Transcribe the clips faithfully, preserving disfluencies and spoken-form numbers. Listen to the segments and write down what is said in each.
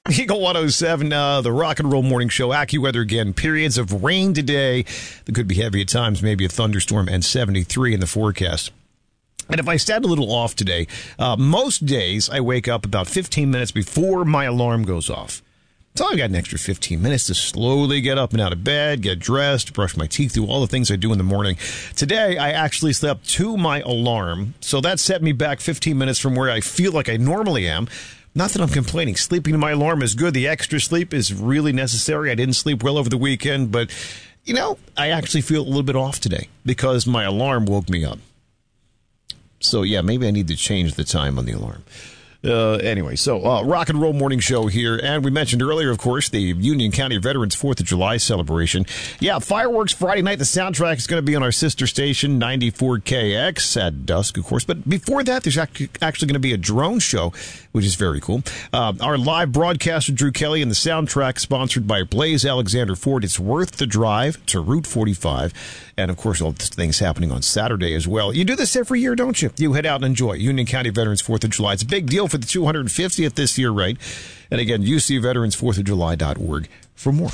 Eagle one oh seven, uh, the Rock and Roll Morning Show. AccuWeather again. Periods of rain today. That could be heavy at times, maybe a thunderstorm, and seventy-three in the forecast. And if I stand a little off today, uh, most days I wake up about fifteen minutes before my alarm goes off. So I've got an extra fifteen minutes to slowly get up and out of bed, get dressed, brush my teeth, do all the things I do in the morning. Today, I actually slept to my alarm, so that set me back fifteen minutes from where I feel like I normally am. Not that I'm complaining. Sleeping to my alarm is good. The extra sleep is really necessary. I didn't sleep well over the weekend, but, you know, I actually feel a little bit off today because my alarm woke me up. So, yeah, maybe I need to change the time on the alarm. Uh, anyway, so uh, Rock and Roll Morning Show here. And we mentioned earlier, of course, the Union County Veterans fourth of July celebration. Yeah, fireworks Friday night. The soundtrack is going to be on our sister station, ninety-four K X, at dusk, of course. But before that, there's actually going to be a drone show, which is very cool. Uh, our live broadcaster, Drew Kelly, and the soundtrack sponsored by Blaze Alexander Ford. It's worth the drive to Route forty-five. And, of course, all the things happening on Saturday as well. You do this every year, don't you? You head out and enjoy Union County Veterans fourth of July. It's a big deal for the two hundred fiftieth this year, right? And again, U C veterans fourth of july dot org for more.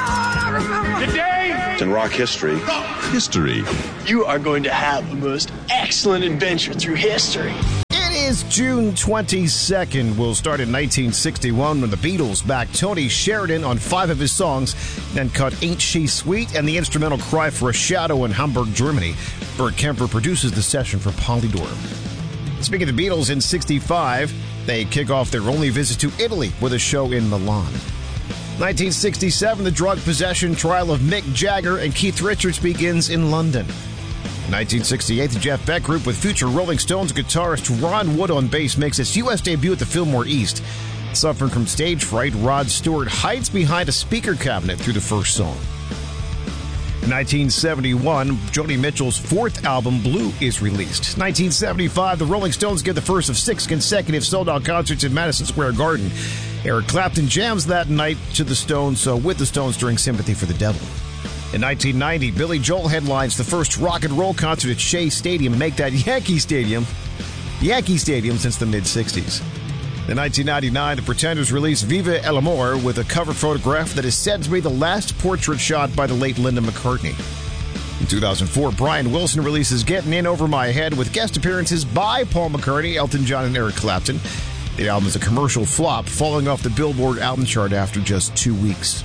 Today in rock history. History. You are going to have the most excellent adventure through history. It is June twenty-second. We'll start in nineteen sixty-one when the Beatles backed Tony Sheridan on five of his songs, then cut Ain't She Sweet and the instrumental Cry for a Shadow in Hamburg, Germany. Bert Kemper produces the session for Polydor. Speaking of the Beatles, in sixty-five, they kick off their only visit to Italy with a show in Milan. nineteen sixty-seven, the drug possession trial of Mick Jagger and Keith Richards begins in London. nineteen sixty-eight, the Jeff Beck Group with future Rolling Stones guitarist Ron Wood on bass makes its U S debut at the Fillmore East. Suffering from stage fright, Rod Stewart hides behind a speaker cabinet through the first song. nineteen seventy-one, Joni Mitchell's fourth album, Blue, is released. nineteen seventy-five, the Rolling Stones give the first of six consecutive sold-out concerts in Madison Square Garden. Eric Clapton jams that night to the Stones, uh, with the Stones during Sympathy for the Devil. In nineteen ninety, Billy Joel headlines the first rock and roll concert at Shea Stadium, make that Yankee Stadium, Yankee Stadium since the mid-sixties. In nineteen ninety-nine, the Pretenders released Viva El Amor with a cover photograph that is said to be the last portrait shot by the late Linda McCartney. In two thousand four, Brian Wilson releases Getting In Over My Head with guest appearances by Paul McCartney, Elton John, and Eric Clapton. The album is a commercial flop, falling off the Billboard album chart after just two weeks.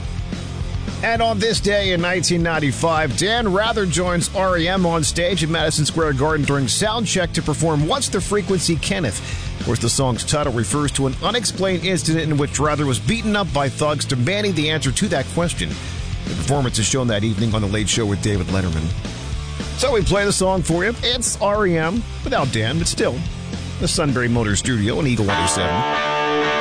And on this day in nineteen ninety-five, Dan Rather joins R E M on stage at Madison Square Garden during sound check to perform What's the Frequency, Kenneth? Of course, the song's title refers to an unexplained incident in which Rather was beaten up by thugs demanding the answer to that question. The performance is shown that evening on The Late Show with David Letterman. So we play the song for you. It's R E M without Dan, but still, the Sunbury Motor Studio in Eagle one oh seven.